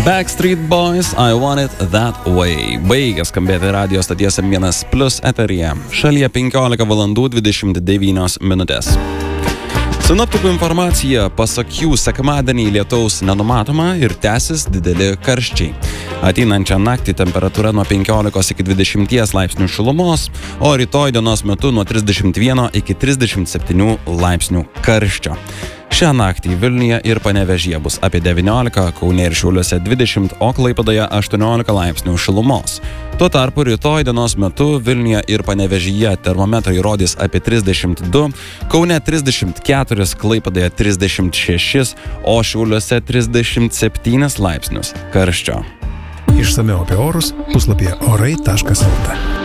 Backstreet Boys, I Want It That Way. Baigė skambėti radio stoties M1+ eteryje. Šalyje 15 valandų 29 minutės. Sinoptikų informacija, pasak jų, sekmadienį lietaus nenumatoma ir tęsis dideli karščiai. Ateinančią naktį temperatūra nuo 15 iki 20 laipsnių šilumos, o rytoj dienos metu nuo 31 iki 37 laipsnių karščio. Šią naktį Vilniuje ir Panevėžyje bus apie 19, Kaune ir Šiauliuose 20, o Klaipėdoje 18 laipsnių šilumos. Tuo tarpu rytoj dienos metu Vilniuje ir Panevėžyje termometrai rodys apie 32, Kaune 34, Klaipėdoje 36, o Šiauliuose 37 laipsnius karščio. Išsamiau apie orus puslapyje orai.lt.